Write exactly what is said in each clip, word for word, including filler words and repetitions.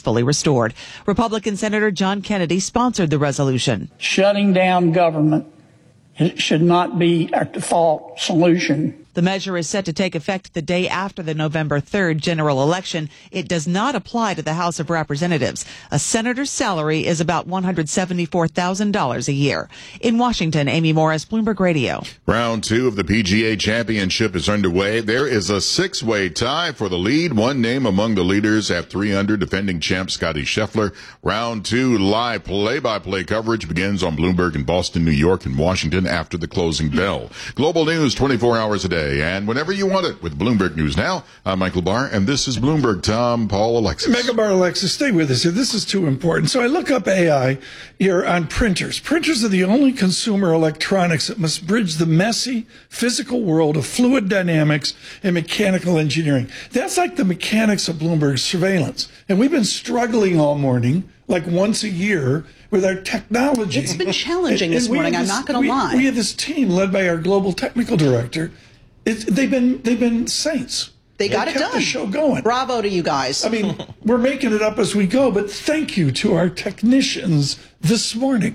fully restored. Republican Senator John Kennedy sponsored the resolution. Shutting down government it should not be a default solution. The measure is set to take effect the day after the November third general election. It does not apply to the House of Representatives. A senator's salary is about one hundred seventy-four thousand dollars a year. In Washington, Amy Morris, Bloomberg Radio. Round two of the P G A Championship is underway. There is a six-way tie for the lead. One name among the leaders at three under, defending champ Scotty Scheffler. Round two live play-by-play coverage begins on Bloomberg in Boston, New York, and Washington after the closing bell. Global news twenty-four hours a day. And whenever you want it with Bloomberg News Now, I'm Michael Barr, and this is Bloomberg. Tom, Paul, Alexis. Mega Barr, Alexis, stay with us here. This is too important. So I look up A I here on printers. Printers are the only consumer electronics that must bridge the messy physical world of fluid dynamics and mechanical engineering. That's like the mechanics of Bloomberg surveillance. And we've been struggling all morning, like once a year, with our technology. It's been challenging and, and this morning, I'm not going to lie. We have this team led by our global technical director. It's, they've been they've been saints. They got they it kept done. The show going. Bravo to you guys. I mean, we're making it up as we go, but thank you to our technicians this morning.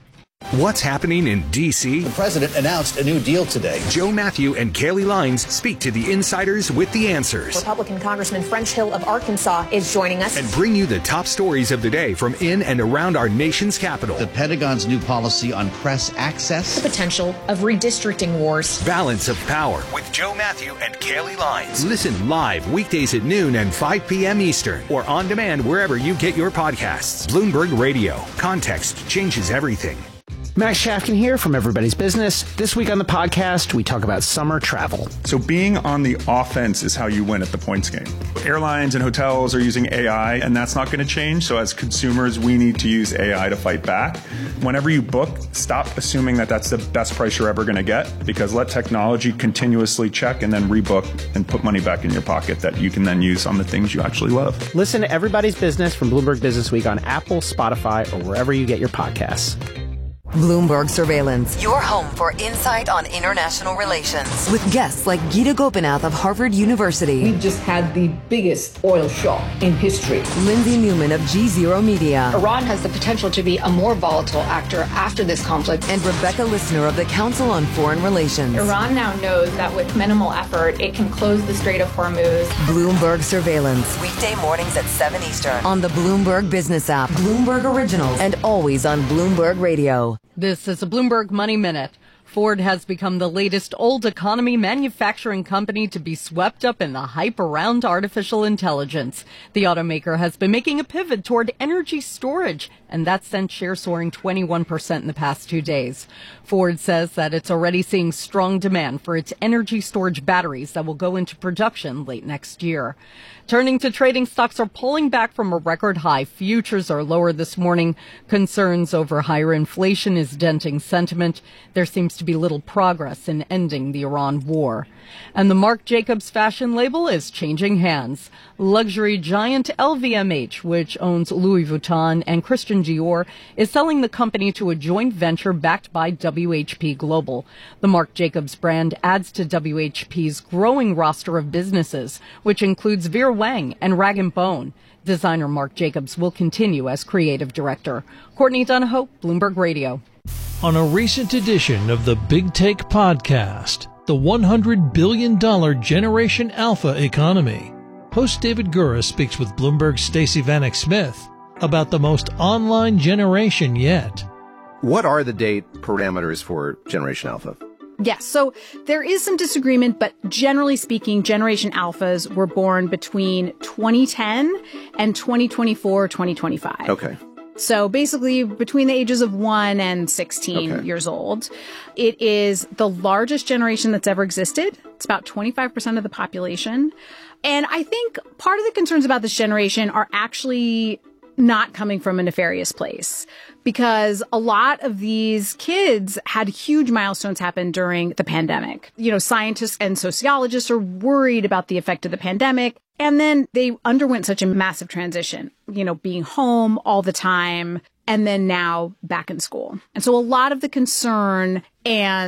What's happening in D C? The president announced a new deal today. Joe Matthew and Kaylee Lines speak to the insiders with the answers. Republican Congressman French Hill of Arkansas is joining us. And bring you the top stories of the day from in and around our nation's capital. The Pentagon's new policy on press access. The potential of redistricting wars. Balance of Power with Joe Matthew and Kaylee Lines. Listen live weekdays at noon and five p.m. Eastern or on demand wherever you get your podcasts. Bloomberg Radio. Context changes everything. Max Shafkin here from Everybody's Business. This week on the podcast, we talk about summer travel. So being on the offense is how you win at the points game. Airlines and hotels are using A I, and that's not going to change. So as consumers, we need to use A I to fight back. Whenever you book, stop assuming that that's the best price you're ever going to get, because let technology continuously check and then rebook and put money back in your pocket that you can then use on the things you actually love. Listen to Everybody's Business from Bloomberg Business Week on Apple, Spotify, or wherever you get your podcasts. Bloomberg Surveillance, your home for insight on international relations. With guests like Gita Gopinath of Harvard University. We've just had the biggest oil shock in history. Lindsay Newman of G Zero Media. Iran has the potential to be a more volatile actor after this conflict. And Rebecca Lissner of the Council on Foreign Relations. Iran now knows that with minimal effort, it can close the Strait of Hormuz. Bloomberg Surveillance, weekday mornings at seven Eastern on the Bloomberg Business app, Bloomberg Originals, and always on Bloomberg Radio. This is a Bloomberg Money Minute. Ford has become the latest old economy manufacturing company to be swept up in the hype around artificial intelligence. The automaker has been making a pivot toward energy storage, and that sent shares soaring twenty-one percent in the past two days. Ford says that it's already seeing strong demand for its energy storage batteries that will go into production late next year. Turning to trading, stocks are pulling back from a record high. Futures are lower this morning. Concerns over higher inflation is denting sentiment. There seems to be little progress in ending the Iran war. And the Marc Jacobs fashion label is changing hands. Luxury giant L V M H, which owns Louis Vuitton and Christian Dior, is selling the company to a joint venture backed by W H P Global. The Marc Jacobs brand adds to W H P's growing roster of businesses, which includes Vera Wang and Rag and Bone. Designer Marc Jacobs will continue as creative director. Courtney Donahoe, Bloomberg Radio. On a recent edition of the Big Take podcast, the one hundred billion dollars Generation Alpha economy, host David Gura speaks with Bloomberg's Stacey Vanek Smith about the most online generation yet. What are the date parameters for Generation Alpha? Yes, so there is some disagreement, but generally speaking, Generation Alphas were born between twenty ten and twenty twenty-four, twenty twenty-five. Okay. So basically between the ages of one and sixteen okay. years old. It is the largest generation that's ever existed. It's about twenty-five percent of the population. And I think part of the concerns about this generation are actually not coming from a nefarious place, because a lot of these kids had huge milestones happen during the pandemic. You know, scientists and sociologists are worried about the effect of the pandemic. And then they underwent such a massive transition, you know, being home all the time and then now back in school. And so a lot of the concern and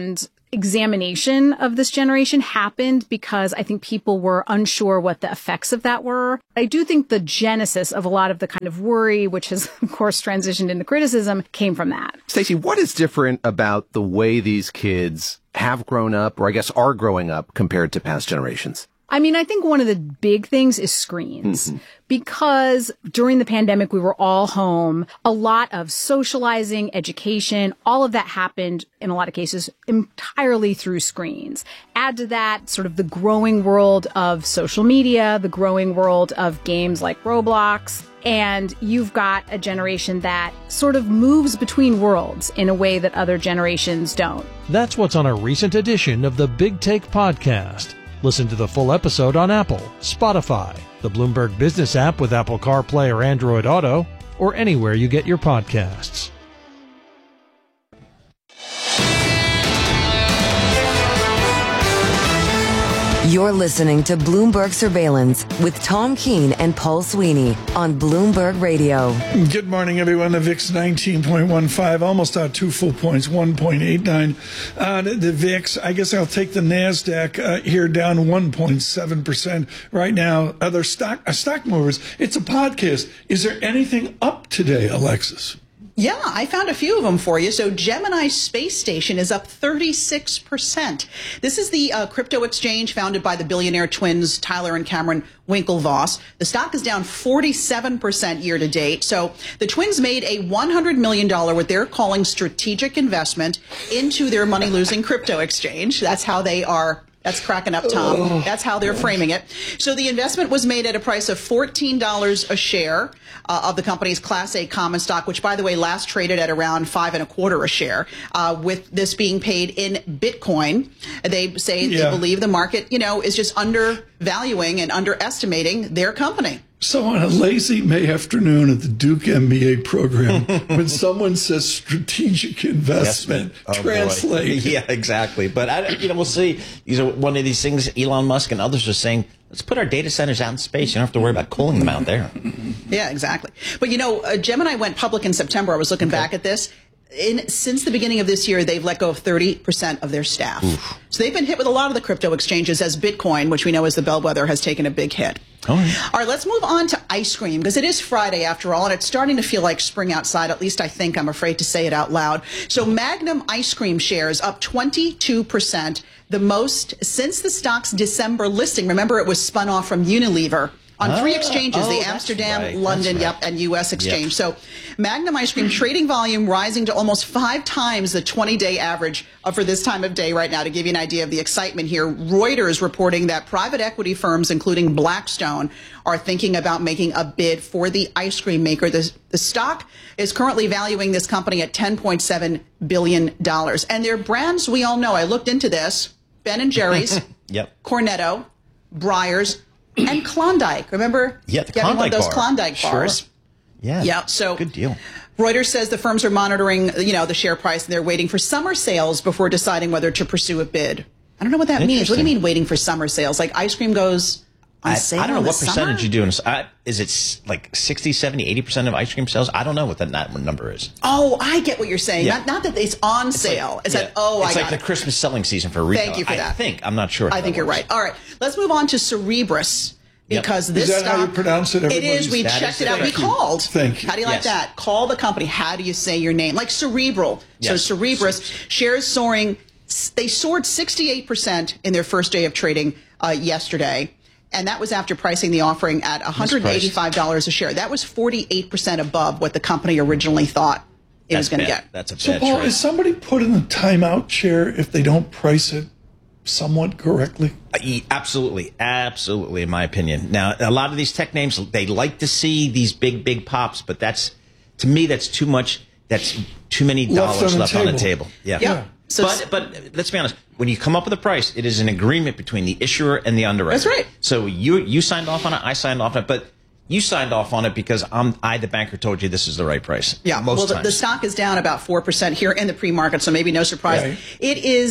examination of this generation happened because I think people were unsure what the effects of that were. I do think the genesis of a lot of the kind of worry, which has, of course, transitioned into criticism, came from that. Stacey, what is different about the way these kids have grown up, or I guess are growing up, compared to past generations? I mean, I think one of the big things is screens. Mm-hmm. Because during the pandemic, we were all home. A lot of socializing, education, all of that happened, in a lot of cases, entirely through screens. Add to that sort of the growing world of social media, the growing world of games like Roblox, and you've got a generation that sort of moves between worlds in a way that other generations don't. That's what's on a recent edition of the Big Take Podcast. Listen to the full episode on Apple, Spotify, the Bloomberg Business app with Apple CarPlay or Android Auto, or anywhere you get your podcasts. You're listening to Bloomberg Surveillance with Tom Keene and Paul Sweeney on Bloomberg Radio. Good morning, everyone. The V I X nineteen point one five, almost out two full points, one point eight nine. Uh, the, the V I X, I guess I'll take the NASDAQ uh, here down one point seven percent right now. Other stock uh, stock movers. It's a podcast. Is there anything up today, Alexis? Yeah, I found a few of them for you. So Gemini Space Station is up thirty-six percent. This is the uh, crypto exchange founded by the billionaire twins Tyler and Cameron Winklevoss. The stock is down forty-seven percent year to date. So the twins made a one hundred million dollars, what they're calling strategic investment, into their money-losing crypto exchange. That's how they are. That's cracking up, Tom. Oh, That's how they're framing it. So the investment was made at a price of fourteen dollars a share uh, of the company's Class A common stock, which, by the way, last traded at around five and a quarter a share. Uh, with this being paid in Bitcoin, they say yeah. they believe the market, you know, is just undervaluing and underestimating their company. So on a lazy May afternoon at the Duke M B A program, when someone says strategic investment, yes, oh translate. Boy. Yeah, exactly. But, I, you know, we'll see. These are one of these things Elon Musk and others are saying, let's put our data centers out in space. You don't have to worry about cooling them out there. Yeah, exactly. But, you know, uh, Gemini went public in September. I was looking okay. back at this. In, since the beginning of this year, they've let go of thirty percent of their staff. Oof. So they've been hit with a lot of the crypto exchanges as Bitcoin, which we know is the bellwether, has taken a big hit. All right. All right, let's move on to ice cream, because it is Friday after all, and it's starting to feel like spring outside. At least I think. I'm afraid to say it out loud. So Magnum ice cream shares up twenty-two percent, the most since the stock's December listing. Remember, it was spun off from Unilever. On three exchanges, oh, the Amsterdam, right. London, right. yep, and U S exchange. Yep. So Magnum ice cream trading volume rising to almost five times the twenty-day average for this time of day right now. To give you an idea of the excitement here, Reuters reporting that private equity firms, including Blackstone, are thinking about making a bid for the ice cream maker. The, the stock is currently valuing this company at ten point seven billion dollars. And their brands, we all know. I looked into this. Ben and Jerry's, yep. Cornetto, Breyers, and Klondike. Remember yeah, the getting Klondike one of those bar. Klondike bars? Sure. Yeah. Yeah. So good deal. Reuters says the firms are monitoring, you know, the share price, and they're waiting for summer sales before deciding whether to pursue a bid. I don't know what that means. What do you mean waiting for summer sales? Like ice cream goes on I, sale I don't know in what the percentage summer? you do. In, I, is it like sixty, seventy, eighty percent of ice cream sales? I don't know what that, that number is. Oh, I get what you're saying. Yeah. Not, not that it's on it's sale. Like, it's yeah. that, oh, it's I like got the it. Christmas selling season for retail. Thank you for that. I think. I'm not sure. I think you're works. right. All right. Let's move on to Cerebrus. Because yep. this is that stock, how you pronounce it? It is. We that checked is it out. We called. Thank you. How do you like yes. that? Call the company. How do you say your name? Like Cerebral. Yes. So Cerebrus shares soaring. They soared sixty-eight percent in their first day of trading uh, yesterday. And that was after pricing the offering at one hundred eighty-five dollars a share. That was forty-eight percent above what the company originally thought it That's was going to get. That's a bad So, Paul, trade. is somebody put in the timeout chair if they don't price it somewhat correctly? Absolutely. Absolutely, in my opinion. Now, a lot of these tech names, they like to see these big, big pops, but that's, to me, that's too much. That's too many dollars left on the table. Yeah. yeah. So but, but let's be honest. When you come up with a price, it is an agreement between the issuer and the underwriter. That's right. So you you signed off on it. I signed off on it. But you signed off on it because I'm, I, the banker, told you this is the right price. Yeah. Most well, the, times. the stock is down about four percent here in the pre-market, so maybe no surprise. Right. It is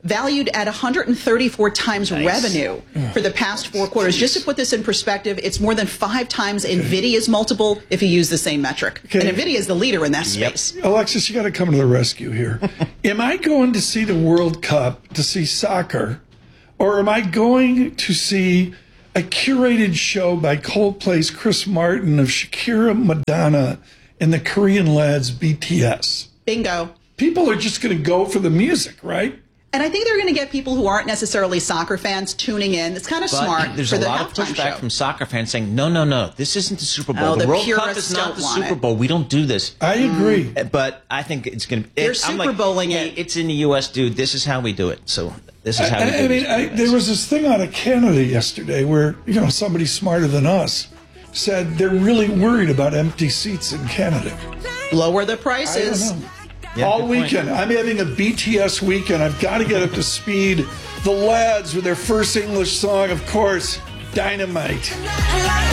valued at one hundred thirty-four times nice. revenue for the past four quarters. Just to put this in perspective, it's more than five times okay. NVIDIA's multiple if you use the same metric. Okay. And NVIDIA is the leader in that space. Yep. Alexis, you got to come to the rescue here. Am I going to see the World Cup to see soccer, or am I going to see a curated show by Coldplay's Chris Martin of Shakira, Madonna, and the Korean lads B T S? Bingo. People are just going to go for the music, right? And I think they're going to get people who aren't necessarily soccer fans tuning in. It's kind of but smart. There's for a the lot of pushback show. from soccer fans saying, no, no, no, this isn't the Super Bowl. Oh, the, the World Cup is not the Super Bowl. It. We don't do this. I agree. Mm. But I think it's going to be. They're I'm Super like, Bowling hey, it. It's in the U S, dude. This is how we do it. So this is how I, we do I mean, I, there was this thing out of Canada yesterday where, you know, somebody smarter than us said they're really worried about empty seats in Canada. Lower the prices. I don't know. Yeah, all weekend. Point. I'm having a B T S weekend. I've got to get up to speed. The lads with their first English song, of course, Dynamite.